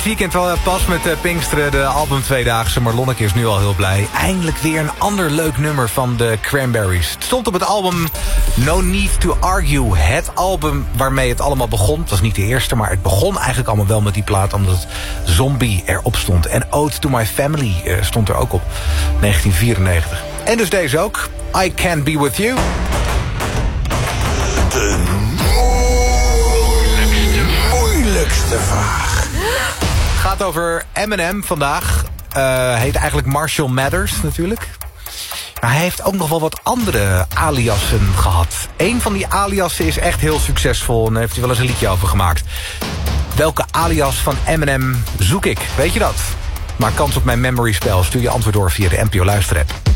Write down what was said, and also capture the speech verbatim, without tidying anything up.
weekend wel pas met uh, Pinksteren, de album Tweedaagse. Maar Lonneke is nu al heel blij. Eindelijk weer een ander leuk nummer van de Cranberries. Het stond op het album No Need to Argue. Het album waarmee het allemaal begon. Het was niet de eerste, maar het begon eigenlijk allemaal wel met die plaat, omdat Zombie erop stond. En Ode to My Family uh, stond er ook op. negentien vierennegentig. En dus deze ook. I Can't Be With You. De moeilijkste vraag. Het gaat over Eminem vandaag. Uh, heet eigenlijk Marshall Mathers natuurlijk. Maar hij heeft ook nog wel wat andere aliasen gehad. Eén van die aliasen is echt heel succesvol. En daar heeft hij wel eens een liedje over gemaakt. Welke alias van Eminem zoek ik? Weet je dat? Maak kans op mijn memory spel. Stuur je antwoord door via de N P O Luisterapp.